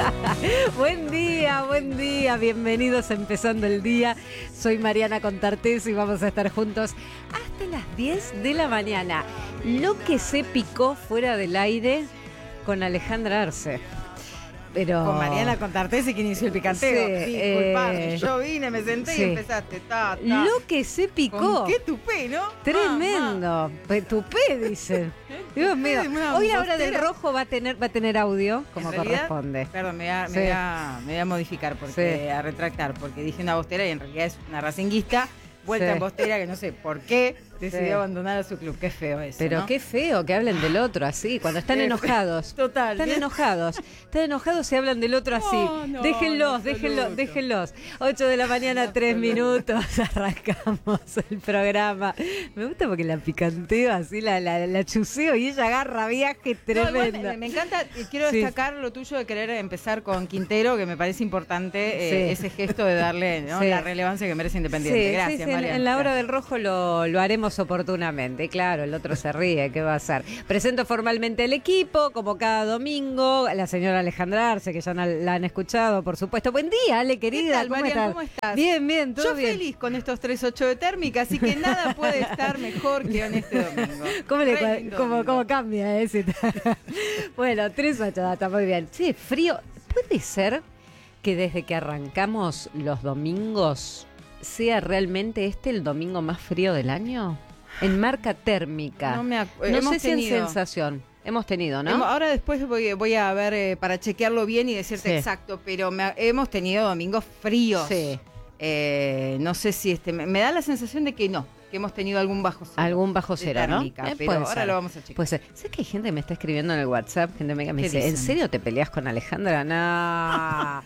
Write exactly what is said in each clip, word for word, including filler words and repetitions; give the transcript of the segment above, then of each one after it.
Buen día, buen día, bienvenidos a Empezando el Día. Soy Mariana Contartés y vamos a estar juntos hasta las diez de la mañana. Lo que se picó fuera del aire con Alejandra Arce. Pero... Con Mariana Contartés y que inició el picanteo. Sí, Disculpame, eh, yo vine, me senté sí. y empezaste. Ta, ta. Lo que se picó. ¿Con qué tupé, no? Tremendo. Pe- Tupé, dicen. Dios mío. Una Hoy la hora del embustera. rojo va a tener, va a tener audio, como En realidad, corresponde. Perdón, me voy a, me Sí. voy a, me voy a modificar, porque Sí. a retractar, porque dije una bostera y en realidad es una racinguista, vuelta Sí. en bostera que no sé por qué decidió Sí. abandonar a su club. Qué feo eso, Pero ¿no? qué feo que hablen del otro así, cuando están Qué enojados. feo. Total. Están bien. enojados. Están enojados y hablan del otro así. No, no, déjenlos, en déjenlos, absoluto. déjenlos. ocho de la mañana, En tres absoluto. minutos. Arrancamos el programa. Me gusta porque la picanteo así, la, la, la chuseo y ella agarra viaje No, igual tremendo. me, me encanta, eh, quiero Sí. destacar lo tuyo de querer empezar con Quintero, que me parece importante eh, Sí. ese gesto de darle, ¿no?, Sí. la relevancia que merece Independiente. Sí, Gracias, sí, sí, en, Mariana. en la hora Gracias. del rojo lo, lo haremos oportunamente. Claro, el otro se ríe, ¿qué va a hacer? Presento formalmente el equipo, como cada domingo, la señora Alejandra Arce, que ya na- la han escuchado, por supuesto. Buen día, Ale, querida. ¿Qué tal, ¿Cómo Marian? estás? ¿Cómo estás? Bien, bien, todo Yo bien. feliz con estos tres ocho de térmica, así que nada puede estar mejor que en este domingo. ¿Cómo, le, Re cua- lindo cómo, domingo. cómo cambia ese? Bueno, tres ocho, está muy bien. Sí, frío. ¿Puede ser que desde que arrancamos los domingos sea realmente este el domingo más frío del año? En marca térmica. No me acu- No hemos sé si en tenido. sensación. Hemos tenido, ¿no? Hemos- Ahora después voy, voy a ver eh, para chequearlo bien y decirte Sí. exacto, pero me ha- hemos tenido domingos fríos. Sí. Eh, no sé si este, me, me da la sensación de que no, que hemos tenido algún bajo cero. Algún bajo de cero, ¿no? térmica, Eh, pero puede ahora ser. lo vamos a chequear. Puede ser. ¿Sabes que hay gente que me está escribiendo en el WhatsApp? Gente me, me ¿Qué dice, ¿en dicen? serio te peleas con Alejandra? No.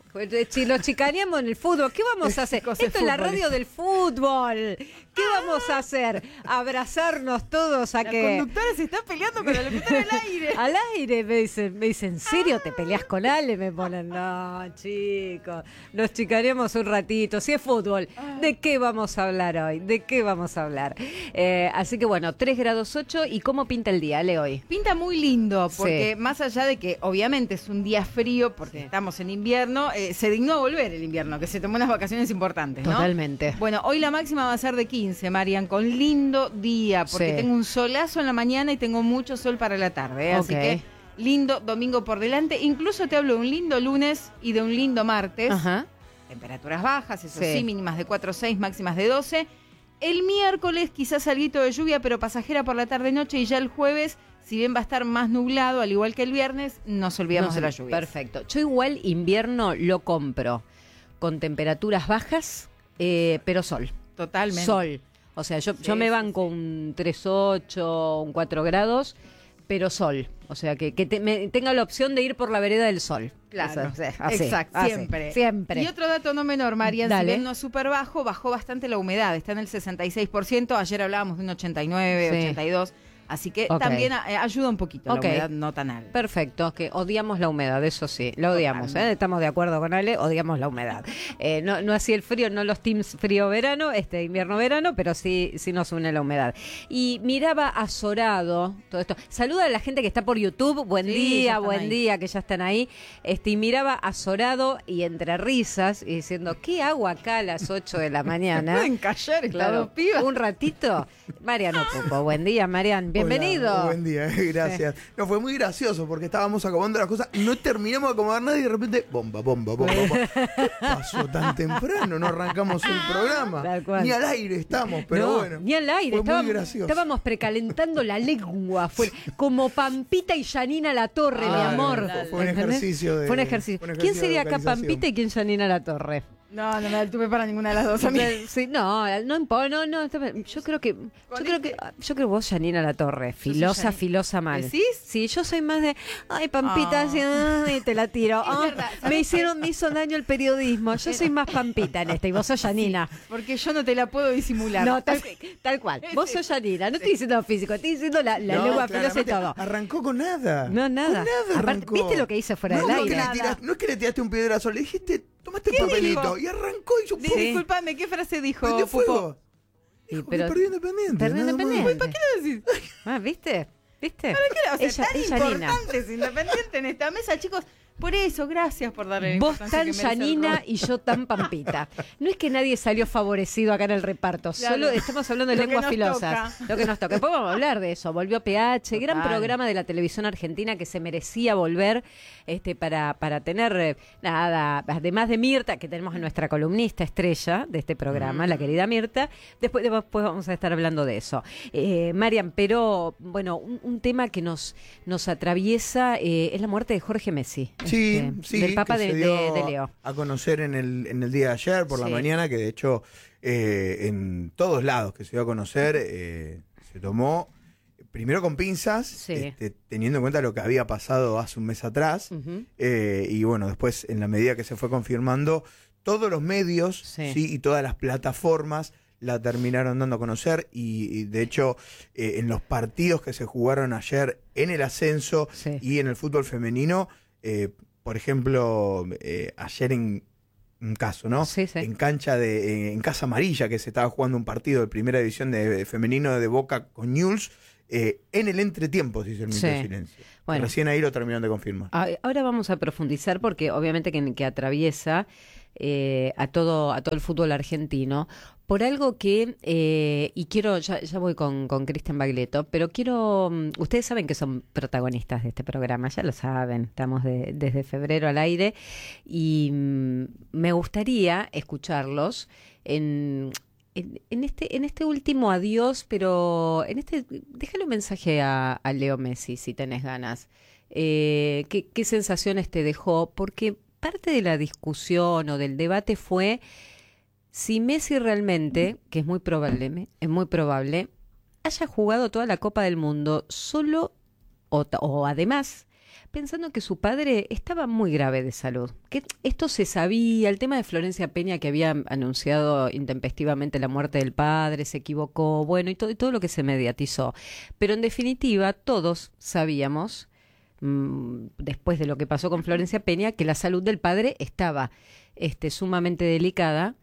Si lo chicaneamos en el fútbol, ¿qué vamos a hacer? Cosa de Esto es la fútbol. radio del fútbol. ¿Qué vamos a hacer? ¿Abrazarnos todos a La que...? conductora se está peleando con la locutora al aire. Al aire me dicen, me dicen, ¿en serio te peleas con Ale? Me ponen, no, chicos, nos chicaneamos un ratito. Si es fútbol, ¿de qué vamos a hablar hoy? ¿De qué vamos a hablar? Eh, así que bueno, tres grados ocho. ¿Y cómo pinta el día, Ale, hoy? Pinta muy lindo, porque Sí. más allá de que obviamente es un día frío, porque Sí. estamos en invierno, eh, se dignó a volver el invierno, que se tomó unas vacaciones importantes, ¿no? Totalmente. Bueno, hoy la máxima va a ser de quince, Marian, con lindo día, porque Sí. tengo un solazo en la mañana y tengo mucho sol para la tarde, ¿eh? Así Ok. que lindo domingo por delante. Incluso te hablo de un lindo lunes y de un lindo martes. Ajá. Temperaturas bajas, eso Sí. sí, mínimas de cuatro a seis, máximas de doce. El miércoles quizás alguito de lluvia, pero pasajera por la tarde-noche, y ya el jueves, si bien va a estar más nublado, al igual que el viernes, nos olvidamos No sé, de la lluvia. Perfecto. Yo igual invierno lo compro con temperaturas bajas, eh, pero sol. Totalmente. Sol. O sea, yo, Sí, yo me sí, banco un tres ocho, un cuatro grados, pero sol. O sea, que, que te- me- tenga la opción de ir por la vereda del sol. Claro, Eso, sí, así, exacto, así, siempre. Siempre. Y otro dato no menor, Marian, si Dale. bien no es súper bajo, bajó bastante la humedad, está en el sesenta y seis por ciento, ayer hablábamos de un ochenta y nueve, Sí. ochenta y dos, así que Ok. también eh, ayuda un poquito Ok. la humedad, no tan alta. Perfecto, que odiamos la humedad, eso sí, lo odiamos, Totalmente. ¿eh? Estamos de acuerdo con Ale, odiamos la humedad. Eh, no, no así el frío, no los teams frío-verano, este invierno-verano, pero sí, sí nos une la humedad. Y miraba azorado todo esto. Saluda a la gente que está por YouTube, buen Sí, ya día, están buen ahí. día, que ya están ahí. Este, y miraba azorado y entre risas y diciendo, ¿qué hago acá a las ocho de la mañana? Pueden callar estas Claro, dos pibas. un ratito. Mariano Pupo, buen día, Marian, bienvenido. Hola, buen día, eh, gracias. No, fue muy gracioso porque estábamos acomodando las cosas, no terminamos de acomodar nada y de repente, bomba, bomba, bomba, bomba. ¿Qué pasó tan temprano? No arrancamos el programa. Tal cual. Ni al aire estamos, pero No, bueno. ni al aire. Fue Estábamos, muy gracioso. estábamos precalentando la lengua. Fue como Pampita y Janina La Torre, mi Claro, amor. fue- fue un ¿Entendés? ejercicio de- Fue un ejercicio. fue un ¿Quién ejercicio de sería acá organización. Pampita y quién Janina La Torre? No, no me tuve para ninguna de las dos a mí. Sí, no, no impo- no, no, yo creo que, yo creo que, yo creo vos, Janina La Torre, filosa, Janina. filosa mal. ¿Decís? Sí, yo soy más de, ay, Pampita, Ah. así, ay, te la tiro. Es Ah, verdad, ¿sabes me qué? hicieron, me hizo daño el periodismo. Yo soy más Pampita en esta y vos sos Janina. Porque yo no te la puedo disimular. No, tal, tal cual. Vos sos Janina. No estoy diciendo físico, estoy diciendo la, la No, lengua filosa y claramente, todo. Arrancó con nada. No, nada. Con nada Aparte, arrancó. ¿viste lo que hice fuera no, del no, aire? que le Nada. tiraste- no es que le tiraste un piedrazo, le dijiste, tomaste el ¿Qué papelito dijo? y arrancó y yo Di- ¡pum! Disculpame, ¿qué frase dijo? prendió Pupo? fuego. Sí, Dijo pero- que perdió Independiente. Perdió nada más. Independiente. ¿Para qué lo decís? Ah, ¿viste? ¿Viste? ¿Para qué? O sea, Ella- tan es Janina. importante es Independiente en esta mesa, chicos. Por eso, gracias por darle la Vos importancia tan que merece el Yanina rol. y yo tan Pampita. No es que nadie salió favorecido acá en el reparto, Claro. solo estamos hablando de Lo que lenguas nos filosas. toca. Lo que nos toca. Después vamos a hablar de eso. Volvió P H, gran Total. programa de la televisión argentina que se merecía volver este, para, para tener, eh, nada, además de Mirta, que tenemos a nuestra columnista estrella de este programa, Mm. la querida Mirta. Después, después vamos a estar hablando de eso. Eh, Marian, pero bueno, un, un tema que nos, nos atraviesa eh, es la muerte de Jorge Messi. Sí, este, sí, del Papa que de, se dio de- de Leo. a conocer en el, en el día de ayer por la Sí. mañana, que de hecho eh, en todos lados que se dio a conocer eh, se tomó primero con pinzas, Sí. este, teniendo en cuenta lo que había pasado hace un mes atrás, Ujú. eh, y bueno, después en la medida que se fue confirmando, todos los medios Sí. sí, y todas las plataformas la terminaron dando a conocer y, y de hecho eh, en los partidos que se jugaron ayer en el ascenso Sí. y en el fútbol femenino, eh, por ejemplo, eh, ayer en un caso, ¿no? Sí, sí. En cancha de, eh, en Casa Amarilla, que se estaba jugando un partido de primera división de, de femenino de Boca con Newell's, eh, en el entretiempo se hizo el minuto Sí. de silencio. Bueno. Recién ahí lo terminaron de confirmar. Ah, Ahora vamos a profundizar porque obviamente que, que atraviesa eh, a todo a todo el fútbol argentino por algo que eh, y quiero ya, ya voy con con Cristian Baglietto, pero quiero mm, ustedes saben que son protagonistas de este programa, ya lo saben, estamos de- desde febrero al aire y mm, me gustaría escucharlos en En, en este en este último adiós, pero en este déjale un mensaje a, a Leo Messi si tenés ganas. Eh, ¿qué, qué sensaciones te dejó? Porque parte de la discusión o del debate fue si Messi realmente, que es muy probable, es muy probable, haya jugado toda la Copa del Mundo solo o, ta- o además pensando que su padre estaba muy grave de salud. Que esto se sabía, el tema de Florencia Peña que había anunciado intempestivamente la muerte del padre, se equivocó, bueno, y todo, y todo lo que se mediatizó. Pero en definitiva, todos sabíamos, mmm, después de lo que pasó con Florencia Peña, que la salud del padre estaba este, sumamente delicada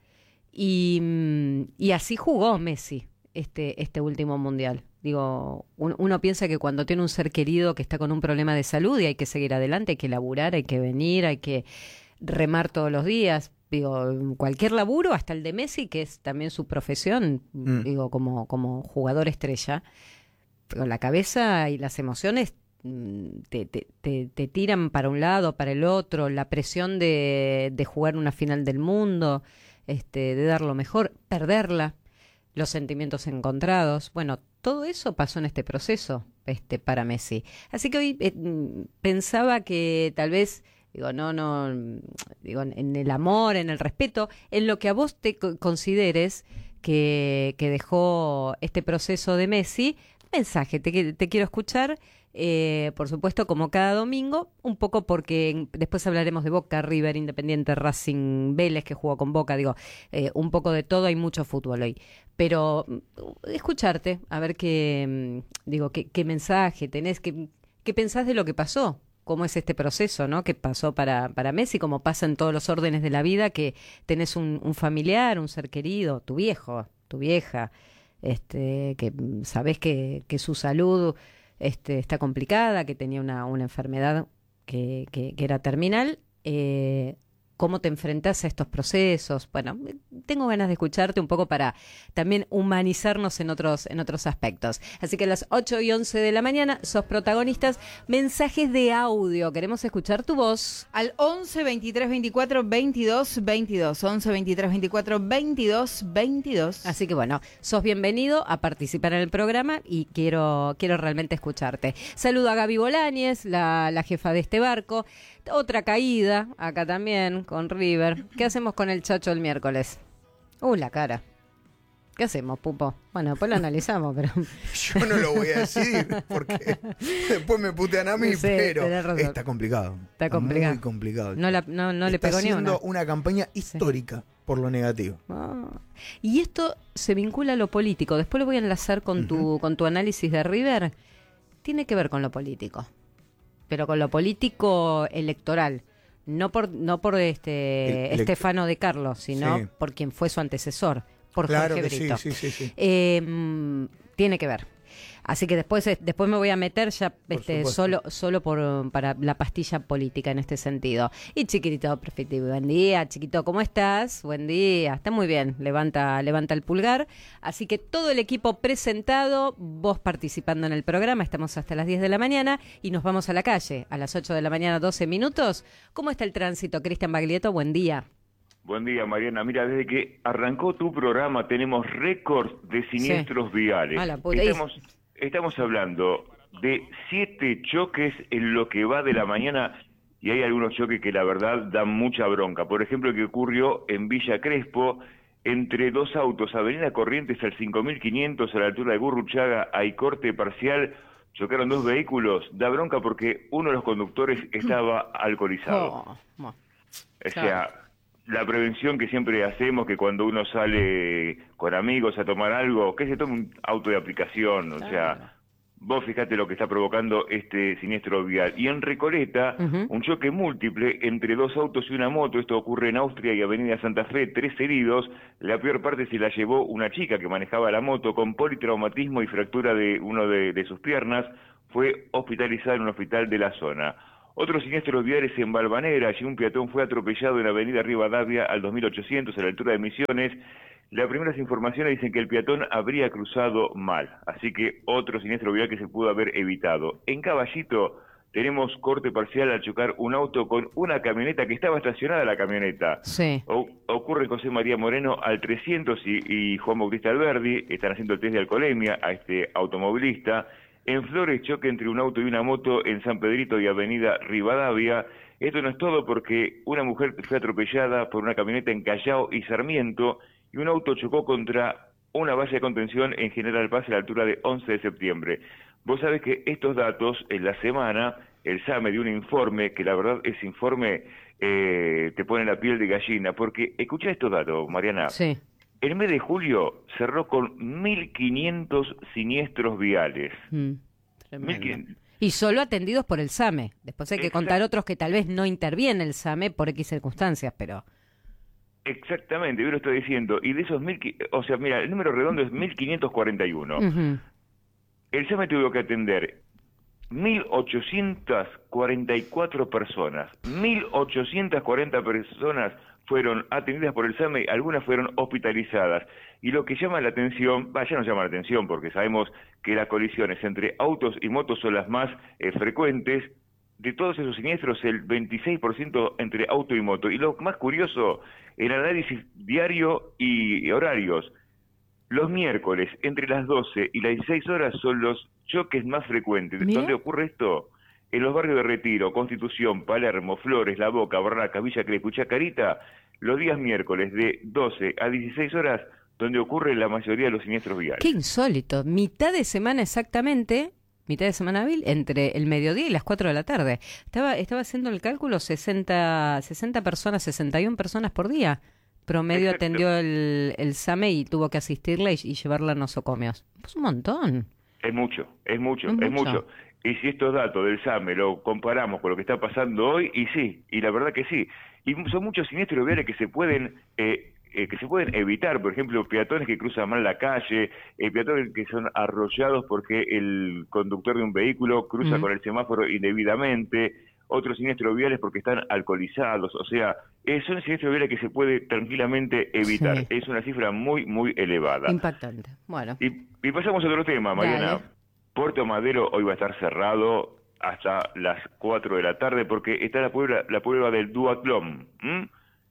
y, mm, y así jugó Messi este, este último mundial. Digo, un- uno piensa que cuando tiene un ser querido que está con un problema de salud y hay que seguir adelante, hay que laburar, hay que venir, hay que remar todos los días. Digo, cualquier laburo, hasta el de Messi, que es también su profesión, Mm. digo, como, como jugador estrella, pero la cabeza y las emociones mm, te, te, te, te tiran para un lado, para el otro, la presión de, de jugar una final del mundo, este, de dar lo mejor, perderla, los sentimientos encontrados. Bueno, todo eso pasó en este proceso este, para Messi. Así que hoy eh, mm, pensaba que tal vez, digo, no, no, mm, digo, en, en el amor, en el respeto, en lo que a vos te co- consideres que, que dejó este proceso de Messi, mensaje, te, te quiero escuchar. Eh, por supuesto, como cada domingo, un poco porque después hablaremos de Boca, River, Independiente, Racing, Vélez, que jugó con Boca, digo, eh, un poco de todo, hay mucho fútbol hoy. Pero mm, escucharte, a ver qué, mm, digo, qué, qué mensaje tenés, qué, qué pensás de lo que pasó, cómo es este proceso, ¿no? Que pasó para, para Messi, como pasa en todos los órdenes de la vida, que tenés un, un familiar, un ser querido, tu viejo, tu vieja, este, que mm, sabés que, que su salud este, está complicada, que tenía una, una enfermedad que, que, que era terminal. Eh, ¿Cómo te enfrentás a estos procesos? Bueno, tengo ganas de escucharte un poco para también humanizarnos en otros, en otros aspectos. Así que a las ocho y once de la mañana sos protagonistas. Mensajes de audio. Queremos escuchar tu voz. Al once, veintitrés, veinticuatro, veintidós, veintidós. once, veintitrés, veinticuatro, veintidós, veintidós. Así que bueno, sos bienvenido a participar en el programa y quiero, quiero realmente escucharte. Saludo a Gaby Bolañez, la, la jefa de este barco. Otra caída, acá también, con River. ¿Qué hacemos con el Chacho el miércoles? Uh, la cara. ¿Qué hacemos, Pupo? Bueno, después lo analizamos, pero... Yo no lo voy a decidir porque después me putean a mí, Sí, pero tenés razón. está complicado. Está complicado. Muy complicado. No, la- no, no le Está pegó ni una. haciendo una campaña histórica por lo negativo. Ah. Y esto se vincula a lo político. Después lo voy a enlazar con tu, con tu análisis de River. Tiene que ver con lo político. Pero con lo político electoral. No por, no por este El- elect- Estefano de Carlos, sino Sí. por quien fue su antecesor, por Claro Jorge que sí, Brito. sí, sí, sí. Eh, mm, tiene que ver. Así que después después me voy a meter ya este, solo solo por para la pastilla política en este sentido. Y Chiquitito, perfecto, buen día, Chiquito, ¿cómo estás? Buen día, está muy bien, levanta levanta el pulgar. Así que todo el equipo presentado, vos participando en el programa, estamos hasta las diez de la mañana y nos vamos a la calle a las ocho de la mañana, doce minutos. ¿Cómo está el tránsito, Cristian Baglietto? Buen día. Buen día, Mariana. Mira, desde que arrancó tu programa tenemos récord de siniestros sí. viales. Ah, estamos, estamos hablando de siete choques en lo que va de la mañana y hay algunos choques que la verdad dan mucha bronca. Por ejemplo, el que ocurrió en Villa Crespo, entre dos autos, Avenida Corrientes al cinco mil quinientos a la altura de Gurruchaga, hay corte parcial, chocaron dos vehículos. Da bronca porque uno de los conductores estaba alcoholizado. Oh, oh. O sea, la prevención que siempre hacemos, que cuando uno sale con amigos a tomar algo, que se tome un auto de aplicación, o sea, vos fijate lo que está provocando este siniestro vial. Y en Recoleta, uh-huh. un choque múltiple entre dos autos y una moto, esto ocurre en Austria y Avenida Santa Fe, tres heridos, la peor parte se la llevó una chica que manejaba la moto con politraumatismo y fractura de uno de, de sus piernas, fue hospitalizada en un hospital de la zona. Otros siniestros viales en Balvanera, allí un peatón fue atropellado en la avenida Rivadavia al dos mil ochocientos a la altura de Misiones. Las primeras informaciones dicen que el peatón habría cruzado mal, así que otro siniestro vial que se pudo haber evitado. En Caballito tenemos corte parcial al chocar un auto con una camioneta que estaba estacionada la camioneta. Sí. O, ocurre en José María Moreno al trescientos y, y Juan Bautista Alberdi, están haciendo el test de alcoholemia a este automovilista. En Flores, choque entre un auto y una moto en San Pedrito y Avenida Rivadavia. Esto no es todo porque una mujer fue atropellada por una camioneta en Callao y Sarmiento y un auto chocó contra una valla de contención en General Paz a la altura de once de septiembre. Vos sabés que estos datos, en la semana, el SAME dio un informe, que la verdad ese informe eh, te pone la piel de gallina, porque escuchá estos datos, Mariana. Sí. El mes de julio cerró con mil quinientos siniestros viales. Mm, tremendo. Y solo atendidos por el SAME. Después hay que Exact- contar otros que tal vez no interviene el SAME por X circunstancias, pero... Exactamente, yo lo estoy diciendo. Y de esos mil... O sea, mira, el número redondo es mil quinientos cuarenta y uno. Uh-huh. El SAME tuvo que atender mil ochocientas cuarenta y cuatro personas. mil ochocientas cuarenta personas fueron atendidas por el SAME, algunas fueron hospitalizadas. Y lo que llama la atención, vaya, no llama la atención porque sabemos que las colisiones entre autos y motos son las más eh, frecuentes. De todos esos siniestros, el veintiséis por ciento entre auto y moto. Y lo más curioso, el análisis diario y horarios. Los miércoles, entre las doce y las dieciséis horas, son los choques más frecuentes. ¿Mira? ¿Dónde ocurre esto? En los barrios de Retiro, Constitución, Palermo, Flores, La Boca, Barraca, Villa Crespo y Chacarita, los días miércoles de doce a dieciséis horas, donde ocurre la mayoría de los siniestros viales. Qué insólito. Mitad de semana exactamente, mitad de semana hábil, entre el mediodía y las cuatro de la tarde. Estaba estaba haciendo el cálculo, sesenta, sesenta personas, sesenta y una personas por día. Promedio Exacto. Atendió el, el SAME y tuvo que asistirla y, y llevarla a nosocomios. Es un montón. Es mucho, es mucho, es, es mucho. mucho. Y si estos datos del SAME lo comparamos con lo que está pasando hoy, y sí, y la verdad que sí. Y son muchos siniestros viales que se pueden eh, eh, que se pueden evitar. Por ejemplo, peatones que cruzan mal la calle, eh, peatones que son arrollados porque el conductor de un vehículo cruza uh-huh. con el semáforo indebidamente, otros siniestros viales porque están alcoholizados. O sea, eh, son siniestros viales que se puede tranquilamente evitar. Sí. Es una cifra muy, muy elevada. Impactante. Bueno. Y, y pasamos a otro tema, Mariana. Dale. Puerto Madero hoy va a estar cerrado hasta las cuatro de la tarde porque está la prueba, la prueba del duatlón. ¿Mm?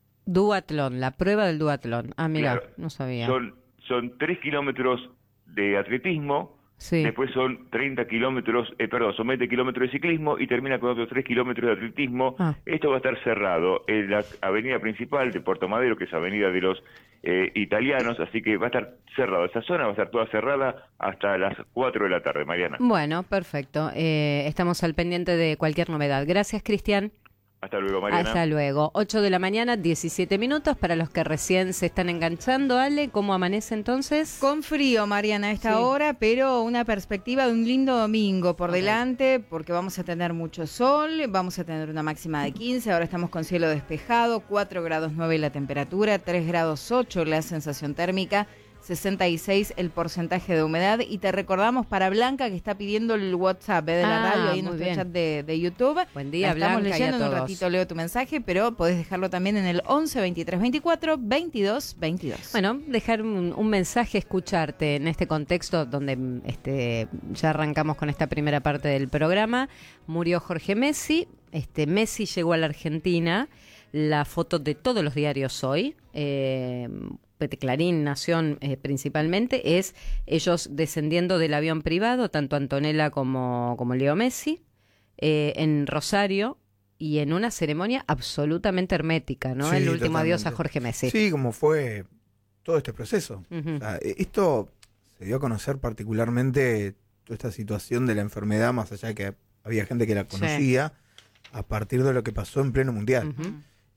Duatlón, la prueba del duatlón. Ah, mira, claro, no sabía. Son, son tres kilómetros de atletismo, sí. Después son treinta kilómetros, eh, perdón, son veinte kilómetros de ciclismo y termina con otros tres kilómetros de atletismo. Ah. Esto va a estar cerrado en la avenida principal de Puerto Madero, que es avenida de los eh, italianos, así que va a estar cerrado. Esa zona va a estar toda cerrada hasta las cuatro de la tarde, Mariana. Bueno, perfecto. Eh, estamos al pendiente de cualquier novedad. Gracias, Cristian. Hasta luego, Mariana. Hasta luego. ocho de la mañana, diecisiete minutos. Para los que recién se están enganchando, Ale, ¿cómo amanece entonces? Con frío, Mariana, a esta sí. hora, pero una perspectiva de un lindo domingo por okay. delante, porque vamos a tener mucho sol, vamos a tener una máxima de quince, ahora estamos con cielo despejado, cuatro grados nueve la temperatura, tres grados ocho la sensación térmica. sesenta y seis el porcentaje de humedad. Y te recordamos para Blanca, que está pidiendo el WhatsApp, ¿eh?, de la Ah, radio ahí en muy nuestro bien. chat de, de YouTube. Buen día, La estamos Blanca, y a leyendo, en un todos. ratito leo tu mensaje, pero podés dejarlo también en el once, veintitrés, veinticuatro, veintidós, veintidós. Bueno, dejar un, un mensaje, escucharte en este contexto donde este, ya arrancamos con esta primera parte del programa. Murió Jorge Messi, este, Messi llegó a la Argentina, la foto de todos los diarios hoy, eh, Clarín, Nación eh, principalmente, es ellos descendiendo del avión privado, tanto Antonella como, como Leo Messi, eh, en Rosario, y en una ceremonia absolutamente hermética, ¿no? Sí, El último adiós a totalmente. Jorge Messi. Sí, como fue todo este proceso. Ujú. O sea, esto se dio a conocer particularmente toda esta situación de la enfermedad, más allá de que había gente que la conocía, a partir de lo que pasó en pleno mundial. Ujú.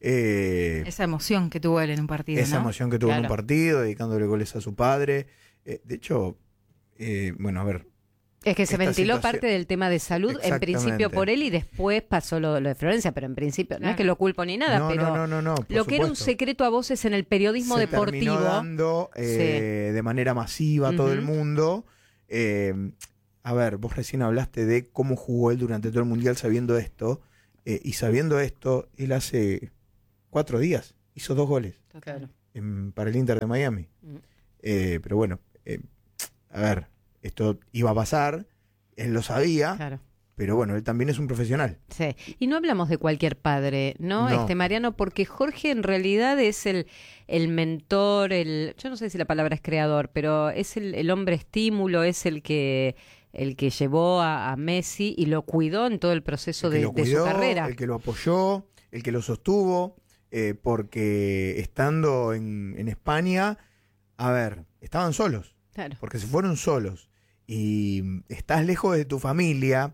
Eh, Esa emoción que tuvo él en un partido, esa ¿no? emoción que tuvo en un Claro. partido, dedicándole goles a su padre. Eh, de hecho, eh, bueno, a ver, Es que se esta ventiló situación- parte del tema de salud, en Exactamente. principio por él y después pasó lo, lo de Florencia, pero en principio, no es Claro. que lo culpo ni nada, no, pero no, no, no, no, por lo que era un supuesto. secreto a voces en el periodismo se deportivo. terminó dando eh, de manera masiva a todo Ujú. el mundo. Eh, a ver, vos recién hablaste de cómo jugó él durante todo el mundial sabiendo esto, eh, y sabiendo esto, él hace cuatro días hizo dos goles Claro. en- para el Inter de Miami. Mm. Eh, pero bueno, eh, a ver, esto iba a pasar, él lo sabía, Claro. pero bueno, él también es un profesional. Sí, y no hablamos de cualquier padre, ¿no? No. Este Mariano, porque Jorge en realidad es el, el mentor, el, yo no sé si la palabra es creador, pero es el, el hombre estímulo, es el que el que llevó a, a Messi y lo cuidó en todo el proceso El que de, lo de cuidó, su carrera. el que lo apoyó, el que lo sostuvo, eh, porque estando en, en España, a ver, estaban solos, Claro. porque se fueron solos, y estás lejos de tu familia,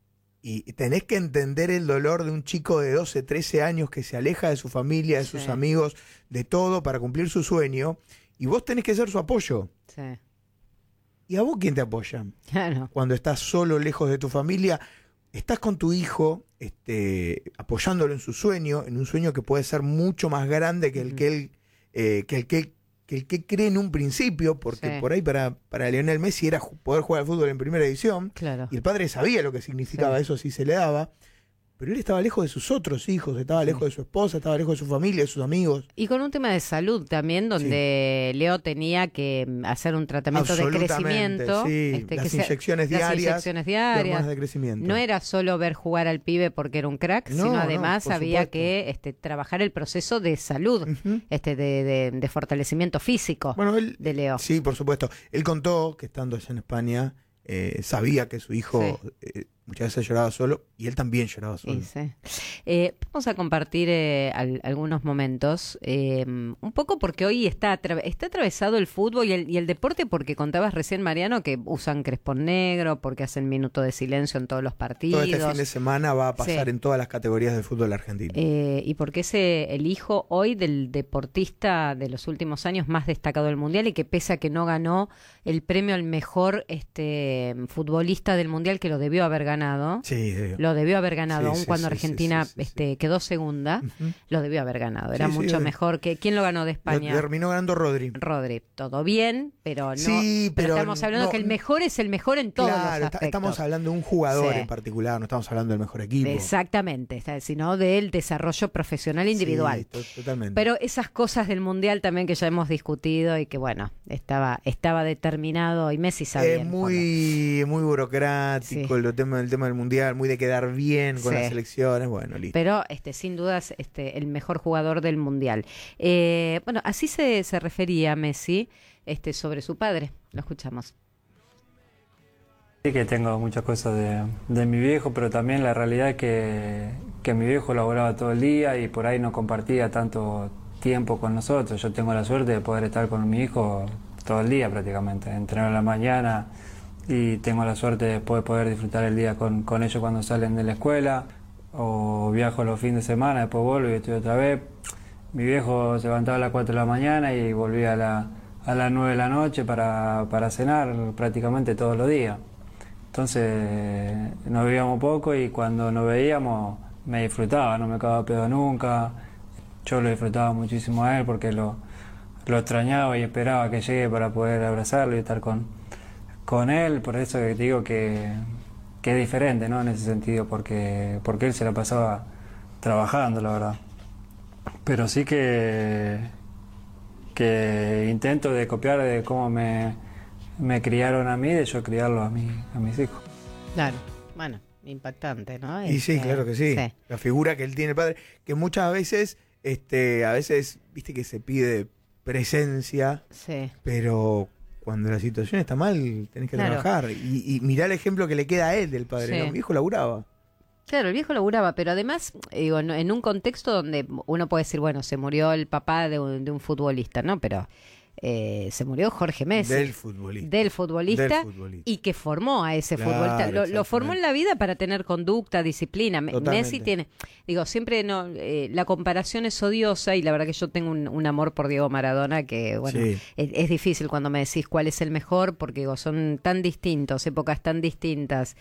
y tenés que entender el dolor de un chico de doce, trece años que se aleja de su familia, de sus Sí. amigos, de todo para cumplir su sueño, y vos tenés que ser su apoyo. Sí, ¿Y a vos quién te apoya? claro. Cuando estás solo, lejos de tu familia, estás con tu hijo, este, apoyándolo en su sueño, en un sueño que puede ser mucho más grande que el Ujú. que él, eh, que el que, que el que cree en un principio, porque Sí. por ahí para, para Lionel Messi era ju- poder jugar al fútbol en primera división, Claro. y el padre sabía lo que significaba Sí. eso si se le daba, pero él estaba lejos de sus otros hijos, estaba Sí. lejos de su esposa, estaba lejos de su familia, de sus amigos. Y con un tema de salud también, donde Leo tenía que mm, hacer un tratamiento de Absolutamente, crecimiento. sí, este, las que se- inyecciones las diarias, inyecciones de diarias. hormonas de crecimiento. No era solo ver jugar al pibe porque era un crack, No, sino no, además por había supuesto. que este, trabajar el proceso de salud, Ujú. este, de, de- de fortalecimiento físico Bueno, él, de Leo. sí, por supuesto. Él contó que estando allá en España, eh, sabía que su hijo eh, muchas veces lloraba solo, y él también lloraba solo. Sí, sí. Eh, vamos a compartir eh, al- algunos momentos, eh, un poco porque hoy está, atra- está atravesado el fútbol y el, y el deporte, porque contabas recién, Mariano, que usan crespón negro, porque hacen minuto de silencio en todos los partidos. Todo este fin de semana va a pasar Sí. en todas las categorías del fútbol argentino. Eh, y porque es eh, el hijo hoy del deportista de los últimos años más destacado del Mundial, y que pese a que no ganó el premio al mejor este futbolista del Mundial, que lo debió haber ganado, sí, sí. lo debió haber ganado, Sí, aun sí, cuando sí, sí, Argentina sí, sí, sí. este quedó segunda, Ujú. lo debió haber ganado, era Sí, sí, mucho de- mejor que... ¿Quién lo ganó de Lo España? terminó ganando Rodri. Rodri, todo bien, pero no... Sí, pero estamos hablando no- que el mejor es el mejor en todos Claro, los está- aspectos. estamos hablando de un jugador Sí. en particular, no estamos hablando del mejor equipo. Exactamente, está- sino del desarrollo profesional individual. Sí, to- totalmente. Pero esas cosas del Mundial también que ya hemos discutido y que, bueno, estaba estaba determinado, y Messi sabía. es en el fondo. muy, muy burocrático Sí. el, tema, el tema del mundial, muy de quedar bien con Sí. las selecciones. Bueno, listo. Pero este, sin dudas este, el mejor jugador del Mundial. Eh, bueno, así se, se refería Messi este, sobre su padre. Lo escuchamos. Sí, que tengo muchas cosas de, de mi viejo, pero también la realidad es que, que mi viejo laboraba todo el día y por ahí no compartía tanto tiempo con nosotros. Yo tengo la suerte de poder estar con mi hijo todo el día prácticamente, entreno en la mañana y tengo la suerte de poder, poder disfrutar el día con, con ellos cuando salen de la escuela, o viajo los fines de semana, después vuelvo y estoy otra vez. Mi viejo se levantaba a las cuatro de la mañana y volvía a, la, a las nueve de la noche para, para cenar prácticamente todos los días. Entonces nos veíamos poco y cuando nos veíamos me disfrutaba, no me cagaba pedo nunca. Yo lo disfrutaba muchísimo a él porque lo, lo extrañaba y esperaba que llegue para poder abrazarlo y estar con, con él. Por eso te digo que, que es diferente, ¿no? En ese sentido, porque, porque él se la pasaba trabajando, la verdad. Pero sí que, que intento de copiar de cómo me, me criaron a mí, de yo criarlo a, mi, a mis hijos. Claro, bueno, impactante, ¿no? Y sí, Este, claro que sí. sí. La figura que él tiene el padre, que muchas veces, este, a veces, viste que se pide presencia, Sí. pero cuando la situación está mal, tenés que Claro. trabajar. Y, y mirá el ejemplo que le queda a él del padre. Sí. ¿No? Mi hijo laburaba. Claro, el viejo laburaba, pero además, digo, no- en un contexto donde uno puede decir, bueno, se murió el papá de un, de un futbolista, ¿no? Pero eh, se murió Jorge Messi. Del futbolista. Del futbolista, Del futbolista. y que formó a ese Claro, futbolista. Lo, lo formó en exactamente. la vida para tener conducta, disciplina. Me- Totalmente. Messi tiene, digo, siempre no, eh, la comparación es odiosa y la verdad que yo tengo un, un amor por Diego Maradona que, bueno, Sí. es, es difícil cuando me decís cuál es el mejor porque digo, son tan distintos, épocas tan distintas.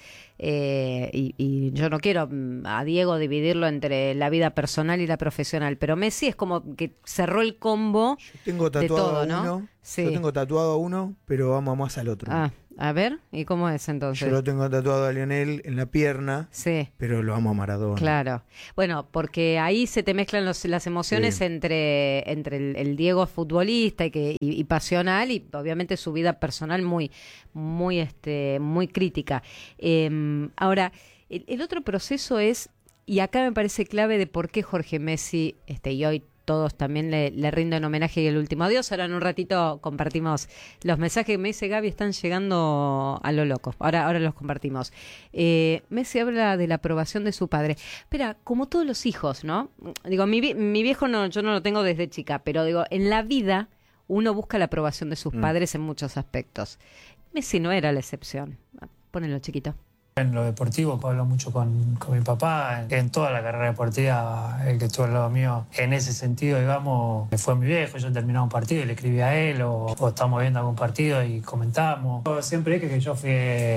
eh, y, y yo no quiero mm, a Diego dividirlo entre la vida personal y la profesional, pero Messi es como que cerró el combo. Yo tengo de tatuado todo, a ¿no? uno. Sí. Yo tengo tatuado a uno, pero vamos más al otro. Ah, a ver, ¿y cómo es entonces? Yo lo tengo tatuado a Lionel en la pierna, Sí. pero lo amo a Maradona. Claro. Bueno, porque ahí se te mezclan los- las emociones Sí. entre, entre el, el Diego futbolista y, que, y, y pasional y obviamente su vida personal muy, muy, este, muy crítica. Eh, ahora, el, el otro proceso es, y acá me parece clave de por qué Jorge Messi, este, y hoy todos también le, le rinden homenaje y el último adiós. Ahora en un ratito compartimos los mensajes que me dice Gaby, están llegando a lo loco. Ahora, ahora los compartimos. Eh, Messi habla de la aprobación de su padre. Espera, como todos los hijos, ¿no? Digo, mi, vi- mi viejo no, yo no lo tengo desde chica, pero digo, en la vida uno busca la aprobación de sus Mm. padres en muchos aspectos. Messi no era la excepción. Ponelo, chiquito. En lo deportivo hablo mucho con, con mi papá. En toda la carrera deportiva, el que estuvo al lado mío, en ese sentido, digamos, fue mi viejo. Yo terminaba un partido y le escribí a él, o, o estamos viendo algún partido y comentamos. Yo siempre dije que yo fui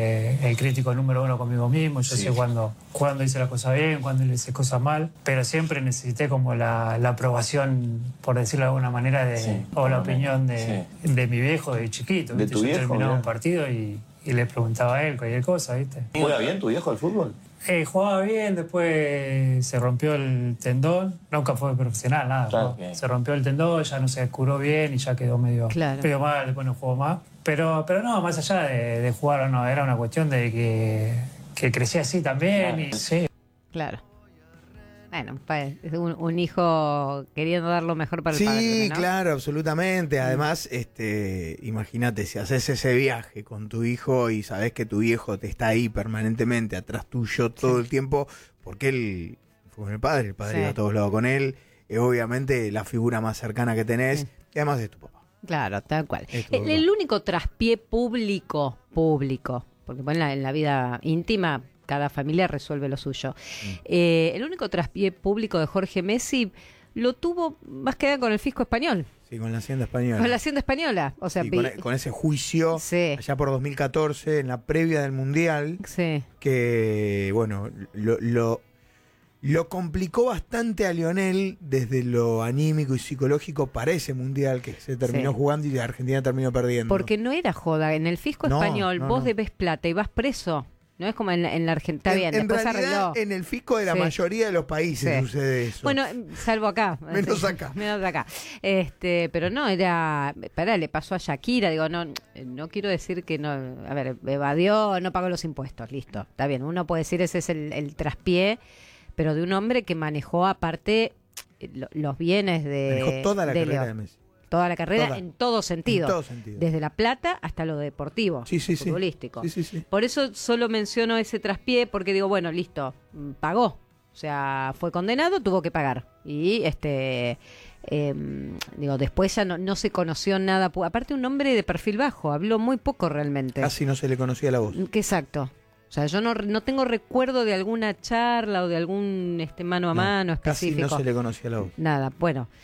el crítico número uno conmigo mismo. Yo sé cuándo, cuándo hice las cosas bien, cuándo hice cosas mal, pero siempre necesité como la, la aprobación, por decirlo de alguna manera, de, Sí, o la opinión de, de mi viejo de chiquito. ¿De ¿viste? tu Yo viejo, terminaba mirá? un partido y, y le preguntaba a él cualquier cosa, ¿viste? ¿Juega bien tu viejo al fútbol? Eh, jugaba bien, después se rompió el tendón. Nunca fue profesional, nada. Claro, jugó. ok. Se rompió el tendón, ya no se curó bien y ya quedó medio, Claro. medio mal, después no jugó más. Pero, pero no, más allá de, de jugar o no, era una cuestión de que, que crecía así también. Claro. Y, sí. Claro. Bueno, pa- es un, un hijo queriendo dar lo mejor para el Sí, padre, ¿no? claro, absolutamente. Además, este, imagínate, si haces ese viaje con tu hijo y sabes que tu viejo te está ahí permanentemente, atrás tuyo todo el tiempo, porque él fue con el padre, el padre Sí. iba a todos lados con él, es obviamente la figura más cercana que tenés, Sí. y además es tu papá. Claro, tal cual. Es tu El, papá. el único traspié público, público, porque bueno, en la, en la vida íntima cada familia resuelve lo suyo. Eh, el único traspié público de Jorge Messi lo tuvo más que nada con el fisco español, Sí, con la Hacienda Española. con la hacienda española. O sea, Sí, con, vi- e- con ese juicio Sí. allá por dos mil catorce, en la previa del Mundial, sí, que, bueno, lo, lo, lo complicó bastante a Lionel desde lo anímico y psicológico para ese Mundial que se terminó Sí. jugando y Argentina terminó perdiendo. porque no era joda. En el fisco No, español no, vos no. debes plata y vas preso. No es como en, la- en la Argentina. Está en, bien, en después realidad, arregló. en el fisco de la Sí. mayoría de los países Sí. sucede eso. Bueno, salvo acá. Menos acá. Menos acá. Este, pero no, era. Pará, le pasó a Shakira. Digo, no, no quiero decir que no. A ver, evadió, no pagó los impuestos. Listo. Está bien. Uno puede decir ese es el, el traspié, pero de un hombre que manejó aparte lo- los bienes de. Manejó toda la de carrera Leo. de Messi. Toda la carrera Toda. en todo sentido. En todo sentido. Desde la plata hasta lo deportivo. Sí, sí, sí. futbolístico. Sí, sí, sí. Por eso solo menciono ese traspié, porque digo, bueno, listo, mm, pagó. O sea, fue condenado, tuvo que pagar. Y este eh, digo, después ya no, no se conoció nada. pu- Aparte, un hombre de perfil bajo, habló muy poco realmente. Casi no se le conocía la voz. Que exacto. O sea, yo no, no tengo recuerdo de alguna charla o de algún este mano a No, mano Casi específico. no se le conocía la voz. Nada, bueno.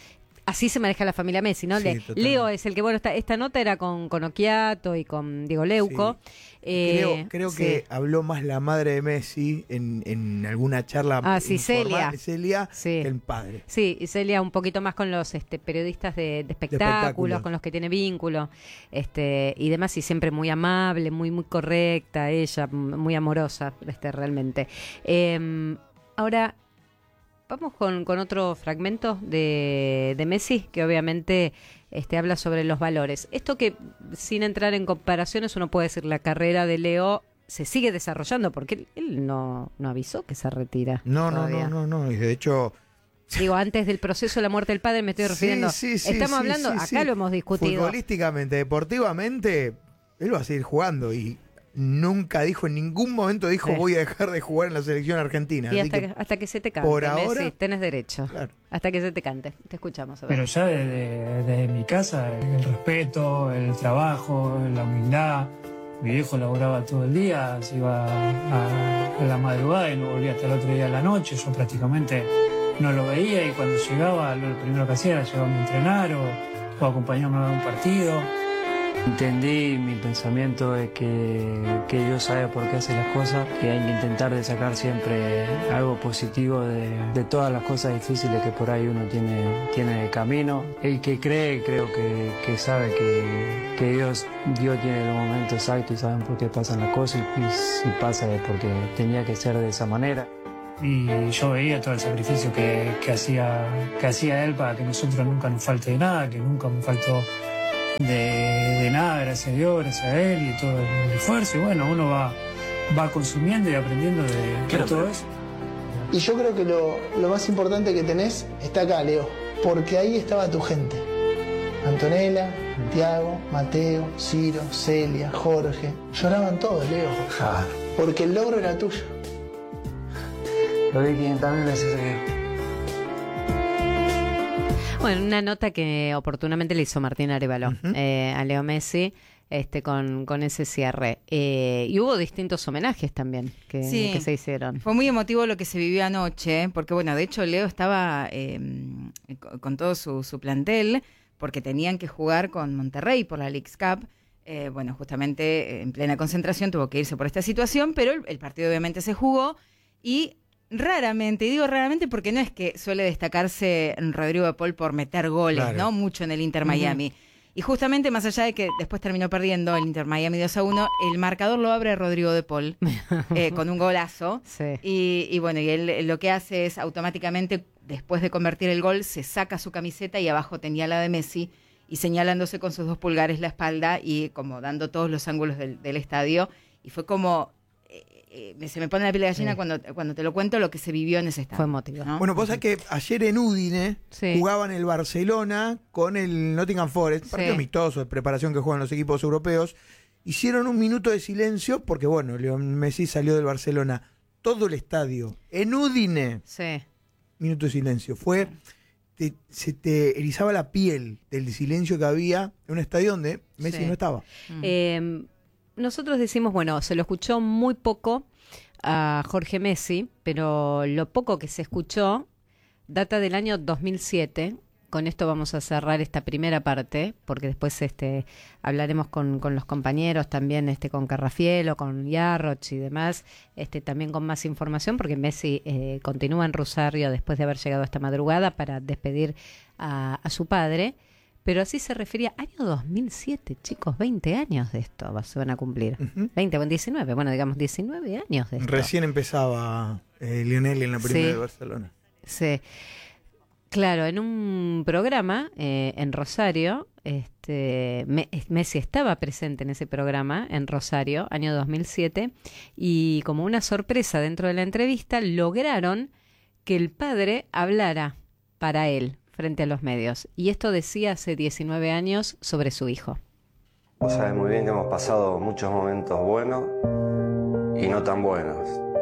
así se maneja la familia Messi, ¿no? Sí, Le- totalmente. Leo es el que, bueno, esta, esta nota era con, con Occhiato y con Diego Leuco. Sí. Eh, Creo, creo sí. que habló más la madre de Messi en, en alguna charla Ah, sí, informal, Celia. Celia Sí. que el padre. Sí, y Celia un poquito más con los este, periodistas de, de espectáculos, espectáculos. con los que tiene vínculo, este, y demás, y siempre muy amable, muy muy correcta ella, m- muy amorosa, este, realmente. Eh, ahora, vamos con, con otro fragmento de, de Messi, que obviamente este, habla sobre los valores. Esto que, sin entrar en comparaciones, uno puede decir la carrera de Leo se sigue desarrollando, porque él, él no, no avisó que se retira. No, no, todavía. no, no, no. Y de hecho, Digo, antes del proceso de la muerte del padre me estoy refiriendo. Sí, sí, sí, Estamos sí, hablando, sí, acá sí. lo hemos discutido. Futbolísticamente, deportivamente, él va a seguir jugando y nunca dijo, en ningún momento dijo Sí. voy a dejar de jugar en la selección argentina. Y Así hasta que, que, hasta que se te cante, por Messi, ahora- tenés derecho. claro. Hasta que se te cante. Te escuchamos. A ver. Pero ya desde, desde mi casa, el respeto, el trabajo, la humildad. Mi viejo laboraba todo el día, se iba a, a la madrugada y no volvía hasta el otro día de la noche. Yo prácticamente no lo veía y cuando llegaba, lo primero que hacía era llevarme a entrenar o, o acompañarme a un partido. Entendí mi pensamiento de que, que Dios sabe por qué hace las cosas, que hay que intentar de sacar siempre algo positivo de, de todas las cosas difíciles que por ahí uno tiene, tiene de camino. El que cree, creo que, que sabe que, que Dios, Dios tiene el momento exacto y saben por qué pasan las cosas y, y si pasa es porque tenía que ser de esa manera. Y yo veía todo el sacrificio que, que, hacía, que hacía él para que nosotros nunca nos falte de nada, que nunca me faltó de, de nada, gracias a Dios, gracias a él y todo el esfuerzo. Y bueno, uno va, va consumiendo y aprendiendo de, de todo eso. Y yo creo que lo, lo más importante que tenés está acá, Leo, porque ahí estaba tu gente. Antonella, Santiago, Mateo, Ciro, Celia, Jorge. Lloraban todos, Leo. Porque el logro era tuyo. Lo vi quinientas mil veces. Bueno, una nota que oportunamente le hizo Martín Arévalo Ujú. eh, a Leo Messi este, con, con ese cierre. Eh, y hubo distintos homenajes también que, Sí. que se hicieron. Fue muy emotivo lo que se vivió anoche, porque bueno, de hecho Leo estaba eh, con con todo su, su plantel, porque tenían que jugar con Monterrey por la Leagues Cup. Eh, bueno, justamente eh, en plena concentración tuvo que irse por esta situación, pero el, el partido obviamente se jugó y raramente, y digo raramente porque no es que suele destacarse Rodrigo de Paul por meter goles, Claro. ¿no? Mucho en el Inter Miami. Y justamente más allá de que después terminó perdiendo el Inter Miami dos a uno, el marcador lo abre Rodrigo de Paul eh, con un golazo. Sí. Y, y bueno, y él lo que hace es automáticamente, después de convertir el gol, se saca su camiseta y abajo tenía la de Messi y señalándose con sus dos pulgares la espalda y como dando todos los ángulos del, del estadio. Y fue como, eh, eh, se me pone la piel de gallina Sí. cuando, cuando te lo cuento lo que se vivió en ese estadio. Fue emotivo. ¿no? Bueno, vos sabés que ayer en Udine Sí. jugaban el Barcelona con el Nottingham Forest, Sí. partido amistoso de preparación que juegan los equipos europeos. Hicieron un minuto de silencio porque, bueno, Leo Messi salió del Barcelona. Todo el estadio, en Udine, Sí. minuto de silencio. Fue, te- se te erizaba la piel del silencio que había en un estadio donde Messi Sí. no estaba. Mm. Eh, nosotros decimos, bueno, se lo escuchó muy poco a Jorge Messi, pero lo poco que se escuchó data del año dos mil siete. Con esto vamos a cerrar esta primera parte, porque después este hablaremos con, con los compañeros, también este con Carrafielo, con Yarroch y demás, este también con más información, porque Messi eh, continúa en Rosario después de haber llegado esta madrugada para despedir a, a su padre. Pero así se refería, año dos mil siete, chicos, veinte años de esto va- se van a cumplir. Ujú. veinte o diecinueve, bueno, digamos diecinueve años de esto. Recién empezaba eh, Lionel en la primera Sí. de Barcelona. Sí. Claro, en un programa eh, en Rosario, este, Me- Messi estaba presente en ese programa en Rosario, año dos mil siete, y como una sorpresa dentro de la entrevista, lograron que el padre hablara para él frente a los medios. Y esto decía hace diecinueve años sobre su hijo. Vos sabés muy bien que hemos pasado muchos momentos buenos y no tan buenos.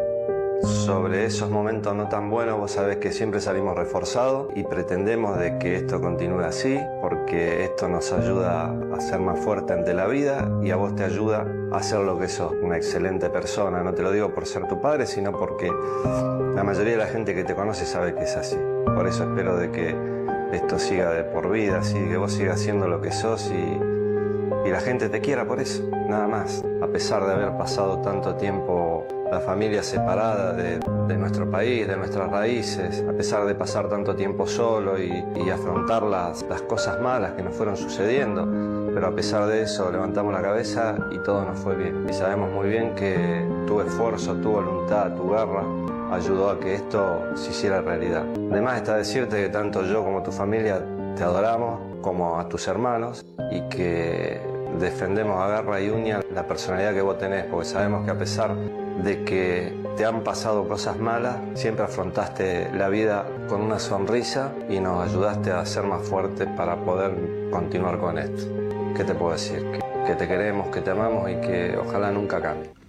Sobre esos momentos no tan buenos vos sabés que siempre salimos reforzados y pretendemos de que esto continúe así porque esto nos ayuda a ser más fuerte ante la vida y a vos te ayuda a ser lo que sos, una excelente persona. No te lo digo por ser tu padre, sino porque la mayoría de la gente que te conoce sabe que es así. Por eso espero de que esto siga de por vida, así que vos sigas haciendo lo que sos y, y la gente te quiera por eso, nada más. A pesar de haber pasado tanto tiempo la familia separada de, de nuestro país, de nuestras raíces, a pesar de pasar tanto tiempo solo y, y afrontar las, las cosas malas que nos fueron sucediendo, pero a pesar de eso levantamos la cabeza y todo nos fue bien. Y sabemos muy bien que tu esfuerzo, tu voluntad, tu garra ayudó a que esto se hiciera realidad. Además está decirte que tanto yo como tu familia te adoramos, como a tus hermanos, y que defendemos a garra y uña la personalidad que vos tenés, porque sabemos que a pesar de que te han pasado cosas malas, siempre afrontaste la vida con una sonrisa y nos ayudaste a ser más fuertes para poder continuar con esto. ¿Qué te puedo decir? Que, que te queremos, que te amamos y que ojalá nunca cambie.